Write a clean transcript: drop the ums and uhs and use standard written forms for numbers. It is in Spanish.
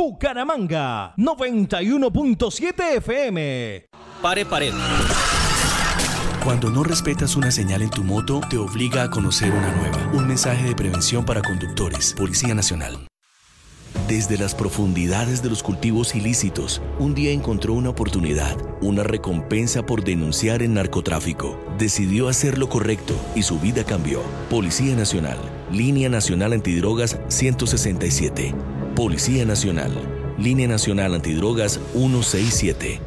Bucaramanga, 91.7 FM. Pare. Cuando no respetas una señal en tu moto, te obliga a conocer una nueva. Un mensaje de prevención para conductores. Policía Nacional. Desde las profundidades de los cultivos ilícitos, un día encontró una oportunidad, una recompensa por denunciar el narcotráfico. Decidió hacer lo correcto y su vida cambió. Policía Nacional. Línea Nacional Antidrogas 167. Policía Nacional. Línea Nacional Antidrogas 167.